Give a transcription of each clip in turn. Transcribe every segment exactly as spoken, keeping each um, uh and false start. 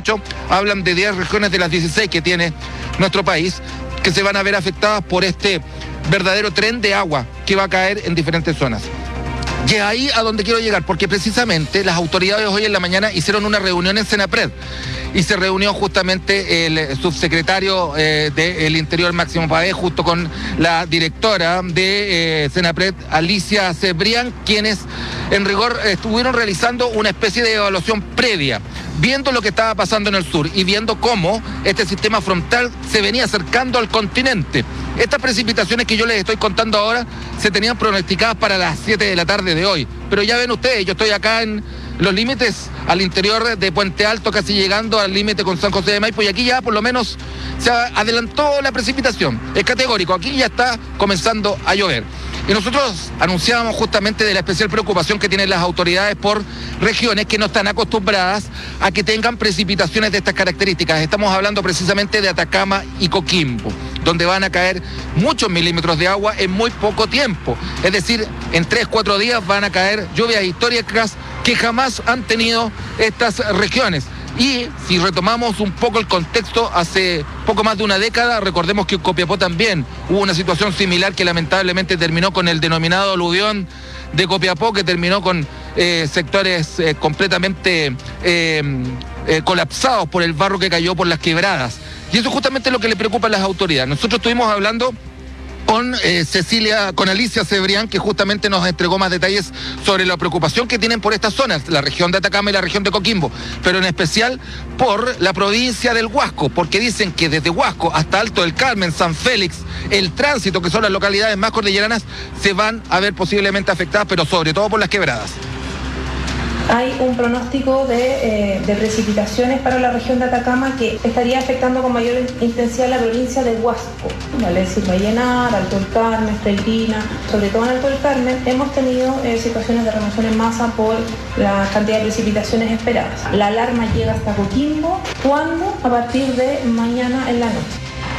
hecho, hablan de diez regiones de las dieciséis que tiene nuestro país, que se van a ver afectadas por este verdadero tren de agua que va a caer en diferentes zonas. Y es ahí a donde quiero llegar, porque precisamente las autoridades hoy en la mañana hicieron una reunión en Senapred y se reunió justamente el subsecretario eh, del Interior, Máximo Pavés, junto con la directora de eh, Senapred, Alicia Cebrián, quienes en rigor estuvieron realizando una especie de evaluación previa, viendo lo que estaba pasando en el sur y viendo cómo este sistema frontal se venía acercando al continente. Estas precipitaciones que yo les estoy contando ahora se tenían pronosticadas para las siete de la tarde de hoy, pero ya ven ustedes, yo estoy acá en los límites al interior de Puente Alto, casi llegando al límite con San José de Maipo, y aquí ya por lo menos se adelantó la precipitación. Es categórico, aquí ya está comenzando a llover. Y nosotros anunciábamos justamente de la especial preocupación que tienen las autoridades por regiones que no están acostumbradas a que tengan precipitaciones de estas características. Estamos hablando precisamente de Atacama y Coquimbo, donde van a caer muchos milímetros de agua en muy poco tiempo. Es decir, en tres, cuatro días van a caer lluvias históricas que jamás han tenido estas regiones. Y si retomamos un poco el contexto, hace poco más de una década, recordemos que en Copiapó también hubo una situación similar que lamentablemente terminó con el denominado aluvión de Copiapó, que terminó con eh, sectores eh, completamente eh, eh, colapsados por el barro que cayó por las quebradas. Y eso es justamente lo que le preocupa a las autoridades. Nosotros estuvimos hablando con eh, Cecilia, con Alicia Cebrián, que justamente nos entregó más detalles sobre la preocupación que tienen por estas zonas, la región de Atacama y la región de Coquimbo, pero en especial por la provincia del Huasco, porque dicen que desde Huasco hasta Alto del Carmen, San Félix, el tránsito, que son las localidades más cordilleranas, se van a ver posiblemente afectadas, pero sobre todo por las quebradas. Hay un pronóstico de, eh, de precipitaciones para la región de Atacama que estaría afectando con mayor intensidad la provincia de Huasco, vale decir Vallenar, Alto del Carmen, Freirina. Sobre todo en Alto del Carmen hemos tenido eh, situaciones de remoción en masa por la cantidad de precipitaciones esperadas. La alarma llega hasta Coquimbo, ¿cuándo? A partir de mañana en la noche.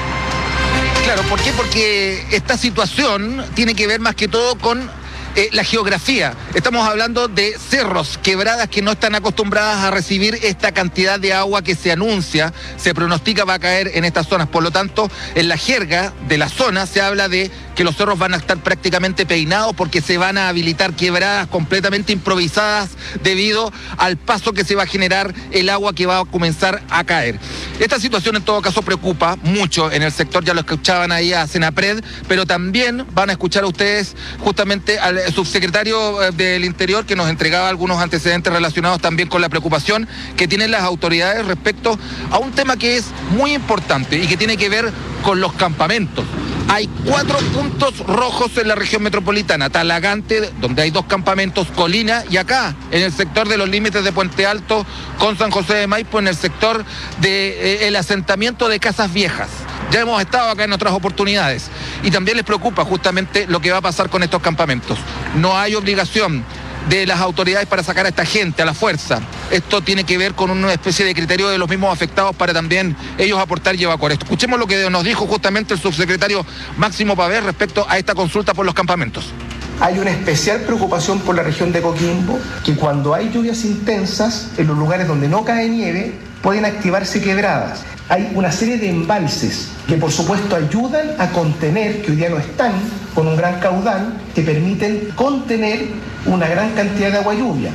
Claro, ¿por qué? Porque esta situación tiene que ver más que todo con Eh, la geografía. Estamos hablando de cerros, quebradas que no están acostumbradas a recibir esta cantidad de agua que se anuncia, se pronostica va a caer en estas zonas. Por lo tanto, en la jerga de la zona se habla de que los cerros van a estar prácticamente peinados porque se van a habilitar quebradas completamente improvisadas debido al paso que se va a generar el agua que va a comenzar a caer. Esta situación en todo caso preocupa mucho en el sector, ya lo escuchaban ahí a Senapred, pero también van a escuchar a ustedes justamente al subsecretario del Interior, que nos entregaba algunos antecedentes relacionados también con la preocupación que tienen las autoridades respecto a un tema que es muy importante y que tiene que ver con los campamentos. Hay cuatro puntos rojos en la región metropolitana: Talagante, donde hay dos campamentos, Colina, y acá, en el sector de los límites de Puente Alto con San José de Maipo, en el sector del de, asentamiento de Casas Viejas. Ya hemos estado acá en otras oportunidades y también les preocupa justamente lo que va a pasar con estos campamentos. No hay obligación de las autoridades para sacar a esta gente a la fuerza. Esto tiene que ver con una especie de criterio de los mismos afectados para también ellos aportar y evacuar esto. Escuchemos lo que nos dijo justamente el subsecretario Máximo Pavés respecto a esta consulta por los campamentos. Hay una especial preocupación por la región de Coquimbo, que cuando hay lluvias intensas, en los lugares donde no cae nieve, pueden activarse quebradas. Hay una serie de embalses que por supuesto ayudan a contener, que hoy día no están con un gran caudal, que permiten contener una gran cantidad de agua lluvia.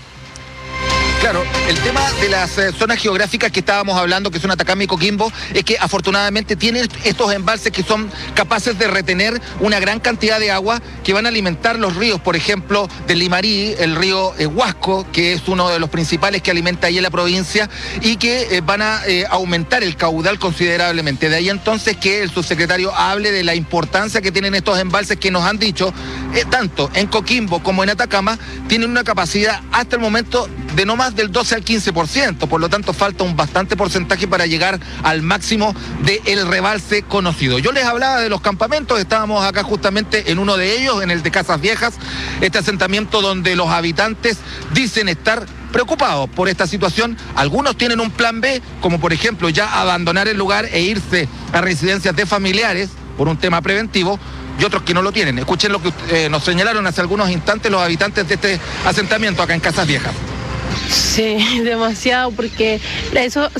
Claro, el tema de las eh, zonas geográficas que estábamos hablando, que son Atacama y Coquimbo, es que afortunadamente tienen estos embalses que son capaces de retener una gran cantidad de agua que van a alimentar los ríos, por ejemplo, del Limarí, el río eh, Huasco, que es uno de los principales que alimenta ahí en la provincia, y que eh, van a eh, aumentar el caudal considerablemente. De ahí entonces que el subsecretario hable de la importancia que tienen estos embalses que nos han dicho, eh, tanto en Coquimbo como en Atacama, tienen una capacidad hasta el momento de no más del doce al quince por ciento, por lo tanto falta un bastante porcentaje para llegar al máximo del rebalse conocido. Yo les hablaba de los campamentos, estábamos acá justamente en uno de ellos, en el de Casas Viejas, este asentamiento donde los habitantes dicen estar preocupados por esta situación. Algunos tienen un plan B, como por ejemplo ya abandonar el lugar e irse a residencias de familiares por un tema preventivo, y otros que no lo tienen. Escuchen lo que eh, nos señalaron hace algunos instantes los habitantes de este asentamiento acá en Casas Viejas. Sí, demasiado, porque eso